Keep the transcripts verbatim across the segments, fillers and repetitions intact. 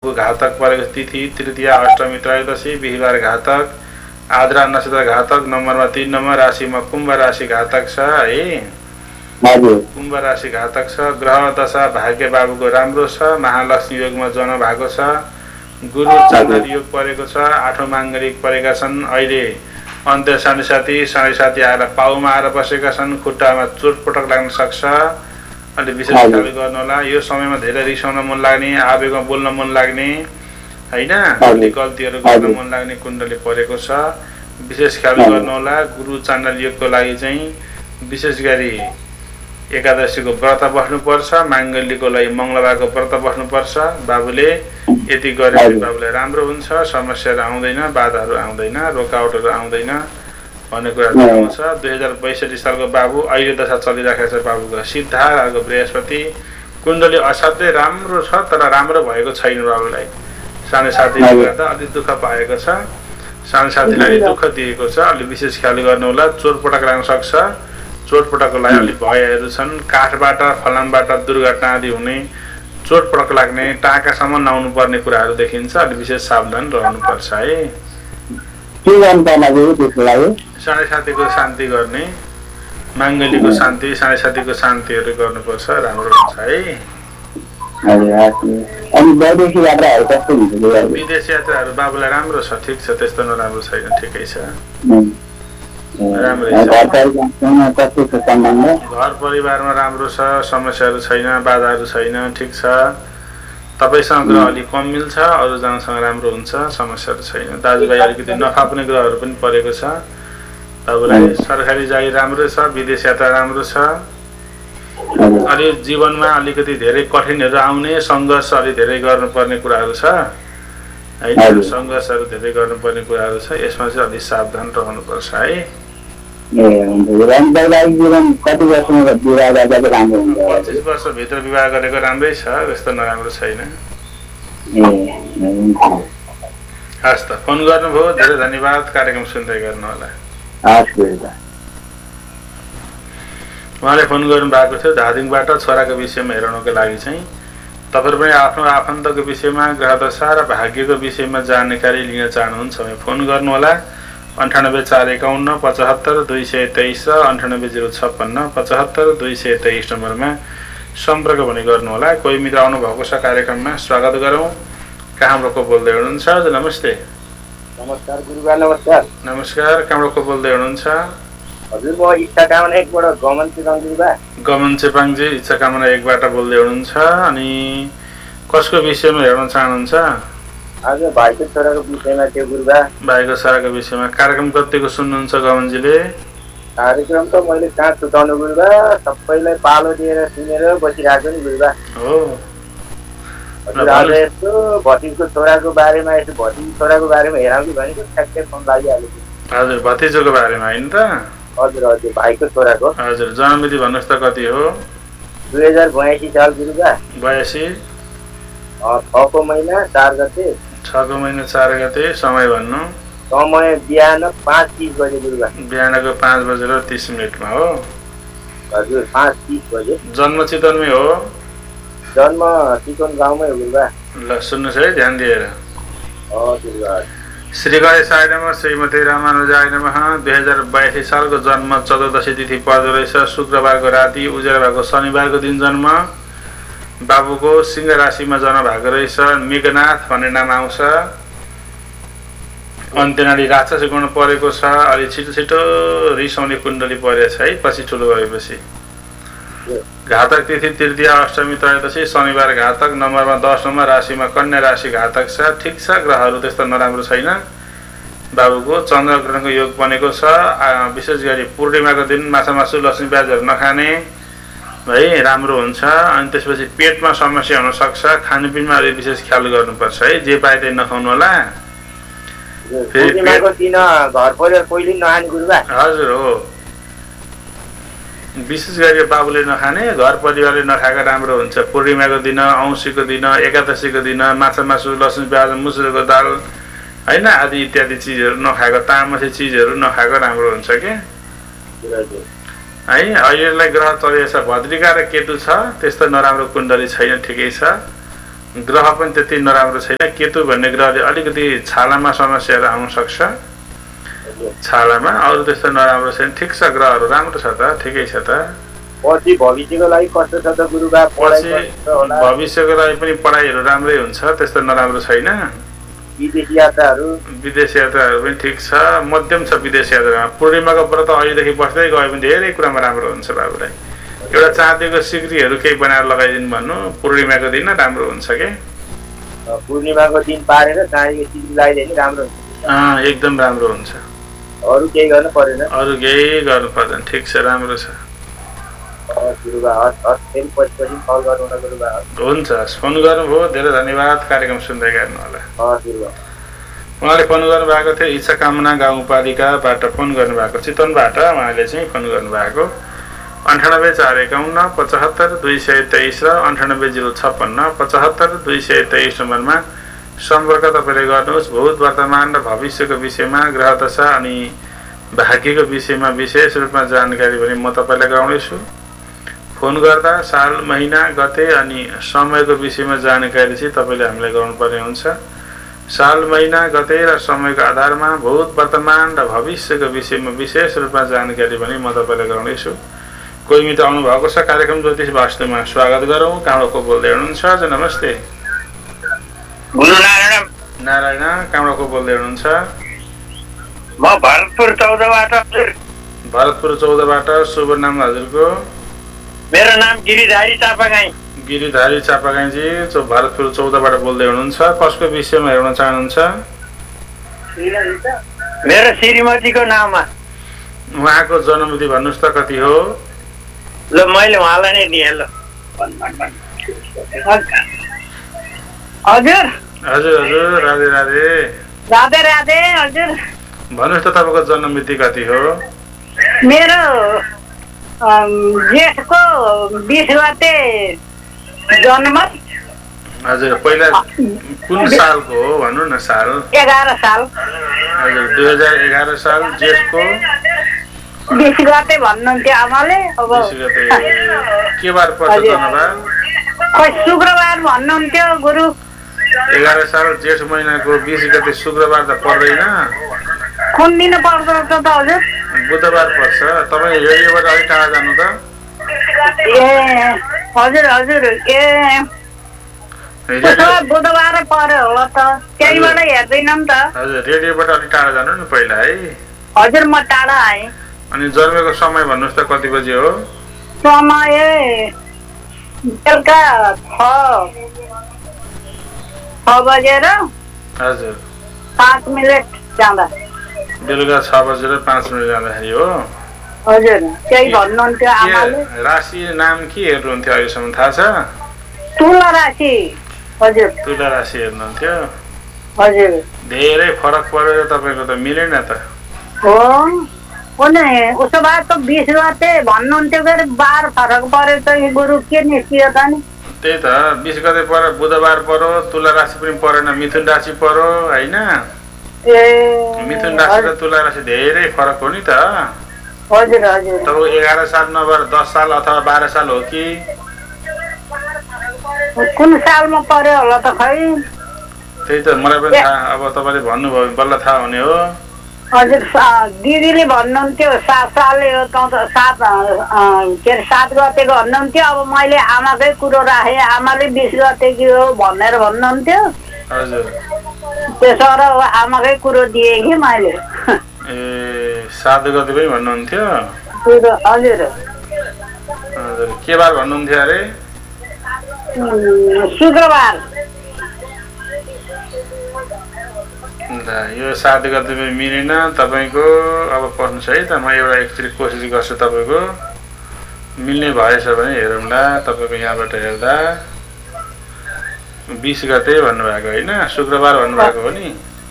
बाबुको घातक परेको तिथि तृतीया अष्टमी त्रयोदशी बिहिबार घातक आद्रा नक्षत्र घातक नम्बरमा तीन नम्बर राशिमा कुम्भ राशि घातक छ है कुम्भ राशि घातक छ ग्रह दशा भाग्य बाबुको राम्रो छ महालक्ष्मी योगमा जन्म भएको छ गुरु चाँदर योग परेको छ आठौं माङ्गलिक परेका छन् अहिले अन्त्य साढे साथी साढे साथी आएर पाउमा आएर बसेका छन् खुट्टामा चोटपटक लाग्न सक्छ अलि विशेष ख्याल गर्नु होला यो समयमा धेरै रिसाउन मन लाग्ने आवेगमा बोल्न मन लाग्ने हैन अलि गल्तीहरू गर्न मन लाग्ने कुण्डली परेको छ विशेष ख्याल गर्नु होला गुरु चाण्डाल योगको लागि चाहिँ विशेष गरी एकादशीको व्रत बस्नुपर्छ माङ्गल्यको लागि मङ्गलबारको व्रत बस्नुपर्छ बाबुले यति गरे बाबुलाई राम्रो हुन्छ समस्याहरू आउँदैन बाधाहरू आउँदैन रोकावटहरू आउँदैन भन्ने कुरा देखाउँछ दुई हजार बैसठी सालको बाबु अहिले दशा चलिराखेको छ बाबुको सिद्धार्थको बृहस्पति कुण्डली असाध्यै राम्रो छ तर राम्रो भएको छैन बाबुलाई सानो साथीले गर्दा अलि दुःख पाएको छ सानो साथीलाई दुःख दिएको छ अलि विशेष ख्याल गर्नु होला चोटपटक लाग्न सक्छ चोटपटकको लागि अलि भयहरू छन् काठबाट फलामबाट दुर्घटना आदि हुने चोटपटक लाग्ने टाकासम्म नआउनु पर्ने कुराहरू देखिन्छ अलि विशेष सावधान रहनुपर्छ है साढे साथीको शान्ति गर्ने माङ्गलीको शान्ति साढे साथीको शान्तिहरू गर्नुपर्छ राम्रो हुन्छ है विदेश यात्राहरू बाबुलाई राम्रो छ ठिक छ त्यस्तो नराम्रो छैन ठिकै छ राम्रै घर परिवारमा राम्रो छ समस्याहरू छैन बाधाहरू छैन ठिक छ तपाईसँग ग्रह अलिक कम मिल्छ अरूजनासँग राम्रो हुन्छ समस्याहरू छैन दाजुभाइ अलिकति नफाप्ने ग्रहहरू पनि परेको छ तपाईँलाई सरकारी जागिर राम्रो छ विदेश यात्रा राम्रो छ अलि जीवनमा अलिकति धेरै कठिनहरू आउने सङ्घर्ष अलि धेरै गर्नुपर्ने कुराहरू छ होइन सङ्घर्षहरू धेरै गर्नुपर्ने कुराहरू छ यसमा चाहिँ अलिक सावधान रहनुपर्छ है पच्चिस वर्षभित्र विवाह गरेको राम्रै छ यस्तो नराम्रो छैन हस् त फोन गर्नुभयो धेरै धन्यवाद कार्यक्रम सुन्दै गर्नु होला उहाँले फोन गर्नु भएको थियो धादिङबाट छोराको विषयमा हेराउनको लागि चाहिँ तपाईहरु पनि आफ्नो आफन्तको विषयमा ग्रहदशा र भाग्यको विषयमा जानकारी लिन चाहनुहुन्छ भने फोन गर्नु होला अन्ठानब्बे चार एकाउन्न पचहत्तर दुई सय तेइस र अन्ठानब्बे जिरो छप्पन्न पचहत्तर दुई सय तेइस नम्बरमा सम्पर्क पनि गर्नु होला कोही मित्र आउनु भएको छ कार्यक्रममा स्वागत गरौँ कहाँबाट को बोल्दै हुनुहुन्छ हजुर नमस्ते नमस्कार गुरुबा नमस्कार नमस्कार कहाँबाट को बोल्दै हुनुहुन्छ हजुर म इच्छा कामना एकबाट गमन चेपाङ गुरुबा गमन चेपाङजी इच्छा कामना एकबाट बोल्दै हुनुहुन्छ अनि कसको विषयमा हेर्न चाहनुहुन्छ आज भाइको छोराको विषयमा थियो गुरुबा भाइको छोराको विषयमा कार्यक्रम कतिको सुन्नुहुन्छ गमनजीले कार्यक्रम त मैले कहाँ छुटाउनु गुरुबा सबैलाई पालो दिएर सुनेर बसिरहेको नि गुरुबा हो हजुर यस्तो भतिजको छोराको बारेमा यस्तो भतिजको छोराको बारेमा हेराउँछु भनेको ठ्याक्कै फोन लागिहाल्यो हजुर भतिजोको बारेमा होइन त हजुर हजुर भाइको छोराको हजुर जन्ममिति भन्नुहोस् त कति हो दुई हजार बयासी साल गुरुबा बयासी छको महिना चार गते छको महिना चार गते समय भन्नु समय बिहान पाँच तिस बजे गुरुबा बिहानको पाँच बजेर तिस मिनटमा हो हजुर पाँच तिस बजे जन्म चितवनमै हो जन्म चितवन गाउँमै हो गुरुबा ल सुन्नुहोस् है ध्यान दिएर हजुर श्री गणेशाय नमः श्रीमती रामानुजाय नमः दुई हजार बयासी सालको जन्म चतुर्दशी तिथि पर्दो रहेछ शुक्रबारको राति उज्यालो भएको शनिबारको दिन जन्म बाबुको सिंह राशिमा जन्म भएको रहेछ मेघनाथ भन्ने नाम आउँछ अन्त्यनाडी राक्षस गुण परेको छ अलि छिटो छिटो रिसाउने कुण्डली परेछ है पछि ठुलो भएपछि घातक तिथि तृतीया अष्टमी त्रयोदशी शनिबार घातक नम्बरमा दस नम्बर राशिमा कन्या राशि घातक छ ठिक छ ग्रहहरू त्यस्तो नराम्रो छैन बाबुको चन्द्रग्रहणको योग बनेको छ विशेष गरी पूर्णिमाको दिन माछा मासु लक्ष्मी प्याजहरू नखाने है राम्रो हुन्छ अनि त्यसपछि पेटमा समस्या हुन सक्छ खानपिनमा अलि विशेष ख्याल गर्नुपर्छ है जे पाए त्यही नखाउनु होला पूर्णिमाको दिन घर परिवार कोहीले नखाने गुरुबा हजुर हो विशेष गरी बाबुले नखाने घर परिवारले नखाएको राम्रो हुन्छ पूर्णिमाको दिन औँसीको दिन एकादशीको दिन माछा मासु लसुन प्याज मुसुरोको दाल होइन आदि इत्यादि चिजहरू नखाएको तामसी चिजहरू नखाएको राम्रो हुन्छ के है अहिलेलाई ग्रह चलेको छ भद्रिका र केतु छ त्यस्तो नराम्रो कुण्डली छैन ठिकै छ ग्रह पनि त्यति नराम्रो छैन। केतु भन्ने ग्रहले अलिकति छालामा समस्याहरू आउन सक्छ, छालामा। अरू त्यस्तो नराम्रो छैन, ठिक छ, ग्रहहरू राम्रो छ त, ठिकै छ त। पछि भविष्यको लागि कस्तो छ त गुरुबा? पछि भविष्यको लागि पनि पढाइहरू राम्रै हुन्छ, त्यस्तो नराम्रो छैन। विदेश यात्राहरू विदेश यात्राहरू पनि ठिक छ, मध्यम छ विदेश यात्रामा। पूर्णिमाको व्रत अहिलेदेखि बस्दै गयो भने धेरै कुरामा राम्रो हुन्छ बाबुलाई। एउटा चाँदीको सिक्रीहरू केही बनाएर लगाइदिनु भन्नु, पूर्णिमाको दिन राम्रो हुन्छ के। पूर्णिमाको दिन पारेर चाँदीको सिक्री लगाइदिए राम्रो हुन्छ, एकदम राम्रो हुन्छ। अरू केही गर्नु परेन, अरू केही गर्नु पर्दैन, ठिक छ, राम्रो छ। हुन्छ, फोन गर्नुभयो, धेरै धन्यवाद। कार्यक्रम सुन्दै गर्नु होला। उहाँले फोन गर्नुभएको थियो इच्छा कामना गाउँपालिकाबाट फोन गर्नुभएको, चितवनबाट उहाँले चाहिँ फोन गर्नुभएको। अन्ठानब्बे चार एकाउन्न पचहत्तर दुई सय तेइस र अन्ठानब्बे जिरो छप्पन्न पचहत्तर दुई सय तेइस नम्बरमा सम्पर्क तपाईँले गर्नुहोस्। भूत वर्तमान र भविष्यको विषयमा, ग्रह दशा अनि भाग्यको विषयमा विशेष रूपमा जानकारी पनि म तपाईँलाई गराउनेछु। फोन गर्दा साल, महिना, गते अनि समयको विषयमा जानकारी चाहिँ तपाईँले हामीलाई गराउनुपर्ने हुन्छ। साल, महिना, गते र समयको आधारमा भूत वर्तमान र भविष्यको विषयमा विशेष रूपमा जानकारी पनि म तपाईँलाई गराउनेछु। कोही मित्र आउनुभएको छ कार्यक्रम ज्योतिष वास्तुमा, स्वागत गरौँ। कहाँबाट को बोल्दै हुनुहुन्छ? हजुर नमस्ते। नारायण नारायण, कहाँबाट को बोल्दै हुनुहुन्छ? म भरतपुर चौधबाट। भरतपुर चौधबाट, शुभ नाम हजुरको? मेरो नाम गिरिधारी चापागाई। गिरिधारी चापागाईजी, जो भरतपुर चौधबाट बोल्दै हुनुहुन्छ, कसको विषयमा हेर्न चाहनुहुन्छ? मेरो श्रीमतीको नाममा। उहाँको जन्ममिति भन्नुहोस् त, कति हो? ल मैले उहाँलाई नै दिएँ। ल हजुर हजुर हजुर, राधे राधे। राधे राधे हजुर। भन्नुहोस् त तपाईँको जन्ममिति कति हो? मेरो जेठको बिस गते जन्म। हजुर, पहिला कुन सालको हो भन्नु न? साल एघार साल। हजुर, दुई हजार एघार साल जेठको बिस गते भन्नुहुन्थ्यो आमाले। अब के बार पर्छ धन्यवाद? खोइ शुक्रबार भन्नुहुन्थ्यो गुरु। एघार साल जेठ महिनाको बिस गते शुक्रबार त पर्दैन। कुन दिन पर्छ त हजुर? बुधबार पर्छ। तपाईँ रेडियोबाट अलिक टाढा जानु त। ए हजुर हजुर, ए बुधबार पर्यो होला त, त्यहीबाट हेर्दैनौँ त। हजुर, रेडियोबाट अलिक टाढा जानु न पहिला है। हजुर, म टाढा आएँ। अनि जन्मेको समय भन्नुहोस् त, कति बजी हो? समय बेलुका छ छ बजेर हजुर पाँच मिनट जाँदा। बेलुका छ बजेर पाँच मिनट जाँदाखेरि हो? हजुर, त्यही भन्नुहुन्थ्यो आमाले। राशि नाम के हेर्नुहुन्थ्यो अहिलेसम्म थाहा छ? तुला राशि। हजुर, तुला राशि हेर्नुहुन्थ्यो। हजुर, धेरै फरक परेर तपाईँको त मिलेन त। हो उसो भए त बिस गते भन्नुहुन्थ्यो के अरे, बार फरक पऱ्यो त गुरु, के निस्कियो त नि? त्यही त, बिस गते पऱ्यो, बुधबार पऱ्यो, तुला राशि पनि परेन, मिथुन राशि पऱ्यो होइन? ए मिथुन राशि र तुला राशि धेरै फरक हो नि त। हजुर हजुर। तपाईँको एघार साल नभएर दस साल अथवा बाह्र साल हो कि? कुन सालमा पर्यो होला त खै? त्यही त मलाई पनि थाहा, अब तपाईँले भन्नुभयो बल्ल थाहा हुने हो। हजुर, दिदीले भन्नुहुन्थ्यो सात सालले हो त, सात के अरे सात गतेको भन्नुहुन्थ्यो। अब मैले आमाकै कुरो राखेँ, आमाले बिस गतेकी हो भनेर भन्नुहुन्थ्यो। हजुर, त्यसो र आमाकै कुरो दिएँ कि मैले। ए सात गते पनि भन्नुहुन्थ्यो? हजुर हजुर, के बार भन्नुहुन्थ्यो अरे? शुक्रबार। यो सात गते पनि मिलेन तपाईँको। अब पर्नुहोस् है त, म एउटा एकचोटि कोसिस गर्छु तपाईँको मिल्ने भएछ भने हेरौँला। तपाईँको यहाँबाट हेर्दा बिस गते भन्नुभएको होइन, शुक्रबार भन्नुभएको हो नि?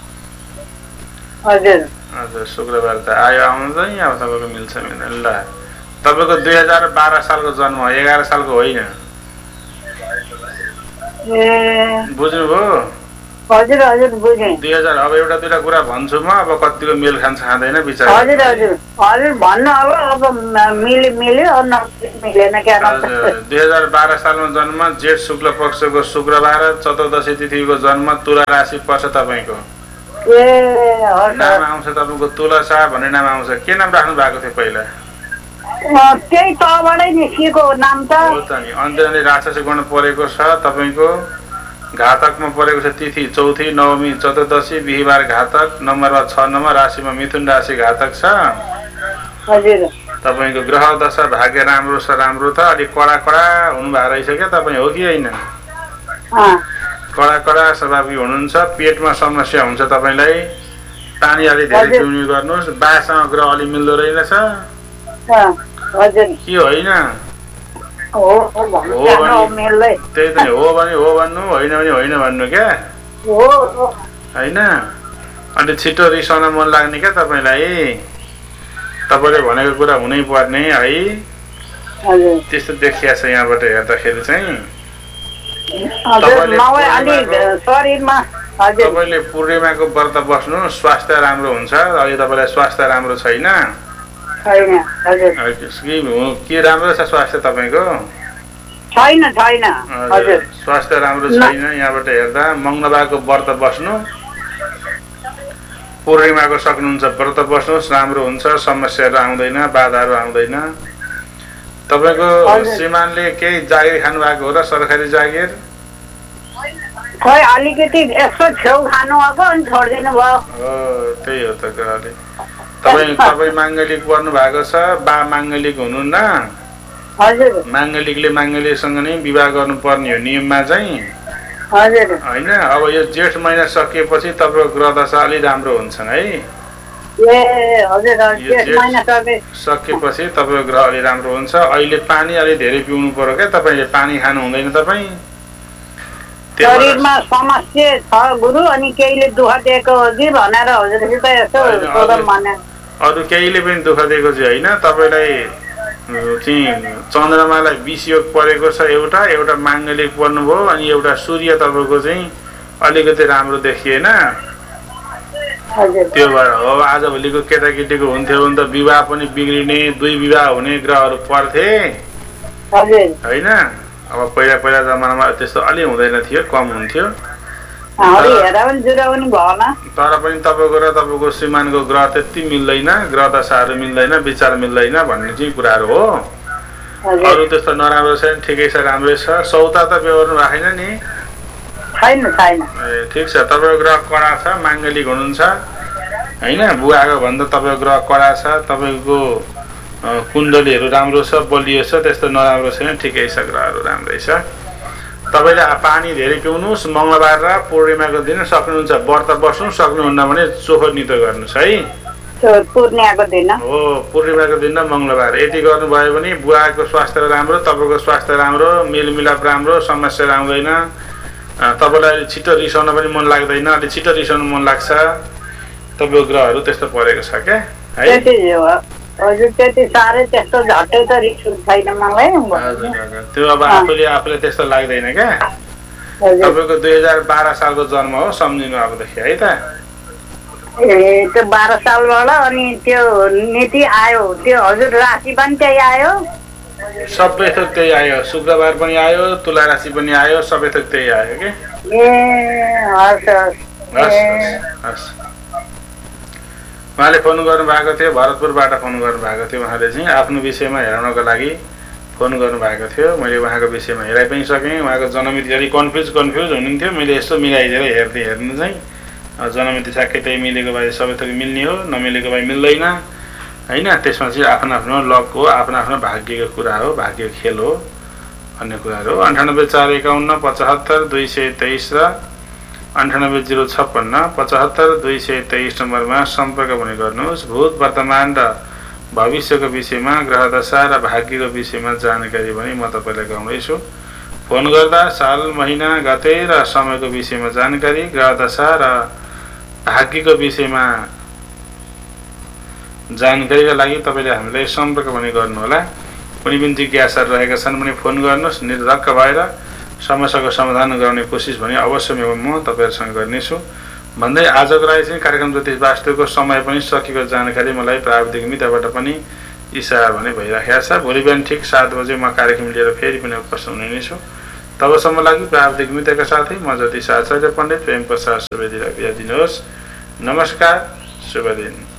हजुर हजुर, शुक्रबार त आयो, आउनु त नि। अब तपाईँको मिल्छ मिल्दैन। ल, तपाईँको दुई हजार बाह्र सालको जन्म, एघार सालको होइन, बुझ्नुभयो? हजुर हजुर बुझेँ। दुई हजार अब एउटा दुईवटा कुरा भन्छु म, अब कतिको मेल खान्छ खाँदैन विचार। हजुर हजुर हजुर भन्नु अब अब मिल्यो मिल्यो मिलेन क्या। दुई हजार बाह्र सालमा जन्म, जेठ शुक्ल पक्षको शुक्रबार, चतुर्दशी तिथिको जन्म, तुला राशि पर्छ तपाईँको। ए नाम आउँछ तपाईँको तुलसा भन्ने नाम आउँछ। के नाम राख्नु भएको थियो पहिला? त्यही तबाटै निस्किएको नाम त हो त नि। अन्त्यले राक्षस गुण परेको छ तपाईँको। घातकमा परेको छ तिथि चौथी, नवमी, चतुर्दशी, बिहिबार घातक, नम्बरमा छ नम्बर, राशिमा मिथुन राशि घातक छ। हजुर तपाईँको ग्रह दशा भाग्य राम्रो छ, राम्रो त अलिक कडा कडा हुनुभएको रहेछ क्या तपाईँ, हो कि होइन? कडा कडा स्वभावी हुनुहुन्छ। पेटमा समस्या हुन्छ तपाईँलाई। पानी अलि धेरै पिउने गर्नुहोस्। बासँग ग्रह अलि मिल्दो रहेनछ कि होइन? त्यही त हो भने हो भन्नु, होइन भने होइन भन्नु क्या, होइन? अलि छिटो रिसाउन मन लाग्ने क्या तपाईँलाई। तपाईँले भनेको कुरा हुनै पर्ने है, त्यस्तो देखिया छ यहाँबाट हेर्दाखेरि चाहिँ। तपाईँले पूर्णिमाको व्रत बस्नु, स्वास्थ्य राम्रो हुन्छ। अहिले तपाईँलाई स्वास्थ्य राम्रो छैन? के राम्रो छ स्वास्थ्य तपाईँको? छैन छैन, स्वास्थ्य राम्रो छैन। यहाँबाट हेर्दा मङ्गलबारको व्रत बस्नु, पूर्णिमाको सक्नुहुन्छ व्रत बस्नुहोस्, राम्रो हुन्छ। समस्याहरू आउँदैन, बाधाहरू आउँदैन। तपाईँको श्रीमानले केही जागिर खानु भएको हो र? सरकारी जागिर खै अलिकति यसो छेउ खानु भएको अनि छोडिदिनु भयो। हो त्यही हो त ग्रहले। तपाईँ तपाईँ माङ्गलिक पर्नु भएको छ, बा माङ्गलिक हुनुहुन्न। हजुर माङ्गलिकले माङ्गलिकसँग नै विवाह गर्नुपर्ने हो नियममा चाहिँ, हजुर होइन? अब यो जेठ महिना सकिएपछि तपाईँको ग्रह दशा अलि राम्रो हुन्छन् है। ए हजुर सकेपछि तपाईँको ग्रह अलि राम्रो हुन्छ। अहिले पानी अलि धेरै पिउनु पर्यो क्या तपाईँले। पानी खानु हुँदैन तपाईँ। शरीरमा समस्या छ गुरु, अनि केहीले दुःख दिएको हो कि भनेर हजुरसित यसो माने। अरू केहीले पनि दुःख दिएको चाहिँ होइन। तपाईँलाई चाहिँ चन्द्रमालाई विष योग परेको छ एउटा, एउटा माङ्गलिक पर्नुभयो, अनि एउटा सूर्य तपाईँको चाहिँ अलिकति राम्रो देखिएन। त्यो भएर हो आजभोलिको केटाकेटीको हुन्थ्यो भने त विवाह पनि बिग्रिने, दुई विवाह हुने ग्रहहरू पर्थे होइन? अब पहिला पहिला जमानामा त्यस्तो अलि हुँदैन थियो, कम हुन्थ्यो। तर पनि तपाईँको र तपाईँको श्रीमानको ग्रह त्यति मिल्दैन, ग्रह दशाहरू मिल्दैन, विचार मिल्दैन भन्ने चाहिँ कुराहरू हो। अरू त्यस्तो नराम्रो छैन, ठिकै छ, राम्रै छ। सौता त बेहोर्नु राखेन नि? छैन छैन। ए ठिक छ। तपाईँको ग्रह कडा छ, माङ्गलिक हुनुहुन्छ होइन? बुवाको भन्दा तपाईँको ग्रह कडा छ। तपाईँको कुण्डलीहरू राम्रो छ, बलियो छ, त्यस्तो नराम्रो छैन, ठिकै छ, ग्रहहरू राम्रै छ। तपाईँले पानी धेरै पिउनुहोस्। मङ्गलबार र पूर्णिमाको दिन सक्नुहुन्छ व्रत बस्नु, सक्नुहुन्न भने चोखो नितो गर्नुहोस् है। पूर्णिमाको दिन हो, पूर्णिमाको दिन र मङ्गलबार यति गर्नुभयो भने बुवाको स्वास्थ्य राम्रो, तपाईँको स्वास्थ्य राम्रो, मेलमिलाप राम्रो, समस्या आउँदैन। तपाईँलाई छिटो रिसाउन पनि मन लाग्दैन, अलिक छिटो रिसाउनु मन लाग्छ। तपाईँको ग्रहहरू त्यस्तो परेको छ क्या है? हजुर त्यति साह्रै त्यस्तो झट्टै त रिस छैन मलाई। त्यो अब आफूले आफूले त्यस्तो लाग्दैन क्या। तपाईँको दुई हजार बाह्र सालको जन्म हो सम्झिनु अबदेखि है त। ए त्यो बाह्र सालबाट अनि त्यो नीति आयो, त्यो हजुर राशि पनि त्यही आयो? सबै थोक त्यही आयो, शुक्रबार पनि आयो, तुला राशि पनि आयो, सबै थोक त्यही आयो कि। ए हस् हस् हस्। उहाँले फोन गर्नुभएको थियो, भरतपुरबाट फोन गर्नुभएको थियो। उहाँले चाहिँ आफ्नो विषयमा हेराउनको लागि फोन गर्नुभएको थियो। मैले उहाँको विषयमा हेराइ पनि सकेँ। उहाँको जन्ममिति अलिक कन्फ्युज कन्फ्युज हुनुहुन्थ्यो। मैले यसो मिलाइदिएर हेर्दै हेर्नु चाहिँ जन्ममिति ठ्याक्कै त्यही मिलेको भए सबै थोक मिल्ने हो, नमिलेको भए मिल्दैन होइन? त्यसमा चाहिँ आफ्नो आफ्नो लक हो, आफ्नो आफ्नो भाग्यको कुरा हो, भाग्य खेल हो, अन्य कुराहरू हो। अन्ठानब्बे चार एकाउन्न पचहत्तर दुई सय तेइस र अन्ठानब्बे जिरो छप्पन्न पचहत्तर दुई सय तेइस नम्बरमा सम्पर्क पनि गर्नुहोस्। भूत वर्तमान र भविष्यको विषयमा, ग्रह दशा र भाग्यको विषयमा जानकारी पनि म तपाईँलाई गराउँदैछु। फोन गर्दा साल, महिना, गते र समयको विषयमा जानकारी, ग्रह दशा र भाग्यको विषयमा जानकारीका लागि तपाईँले हामीलाई सम्पर्क पनि गर्नुहोला। कुनै पनि जिज्ञासाहरू रहेका छन् भने फोन गर्नुहोस्। निर्धक्क भएर समस्याको समाधान गर्ने कोसिस भने अवश्य म तपाईँहरूसँग गर्नेछु भन्दै आजको लागि चाहिँ कार्यक्रम ज्योतिष वास्तुको समय पनि सकेको जानकारी मलाई प्राविधिक मित्रबाट पनि इसारा भने भइराखेको छ। भोलि बिहान ठिक सात बजे म कार्यक्रम लिएर फेरि पनि उपस्थित हुने नै छु। तबसम्म लागि प्राविधिक मित्रका साथै म ज्योतिष आचार्य पण्डित प्रेम प्रसाद सुवेदीलाई बिदा दिनुहोस्। नमस्कार, शुभ दिन।